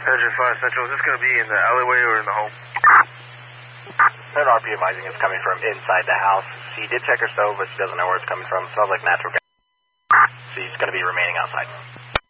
Engine 5 Central, is this going to be in the alleyway or in the home? That RPMizing is coming from inside the house. She did check her stove, but she doesn't know where it's coming from. Smells like natural gas. She's going to be remaining outside.